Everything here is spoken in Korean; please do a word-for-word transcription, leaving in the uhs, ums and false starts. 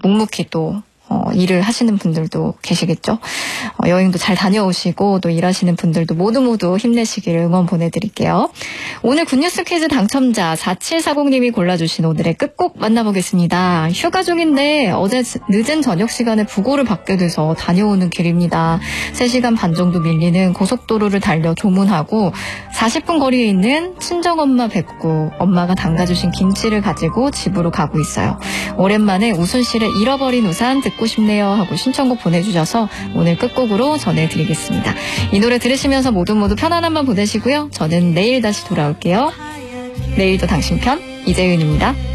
묵묵히 또 어, 일을 하시는 분들도 계시겠죠. 어, 여행도 잘 다녀오시고 또 일하시는 분들도 모두 모두 힘내시기를 응원 보내드릴게요. 오늘 굿뉴스 퀴즈 당첨자 사칠사공님이 골라주신 오늘의 끝곡 만나보겠습니다. 휴가 중인데 어제 늦은 저녁 시간에 부고를 받게 돼서 다녀오는 길입니다. 세 시간 반 정도 밀리는 고속도로를 달려 조문하고 사십 분 거리에 있는 친정엄마 뵙고 엄마가 담가주신 김치를 가지고 집으로 가고 있어요. 오랜만에 우순 씨를 잃어버린 우산 듣고 싶네요 하고 신청곡 보내주셔서 오늘 끝곡으로 전해드리겠습니다. 이 노래 들으시면서 모두 모두 편안한 밤 보내시고요. 저는 내일 다시 돌아올게요. 내일도 당신 편 이재은입니다.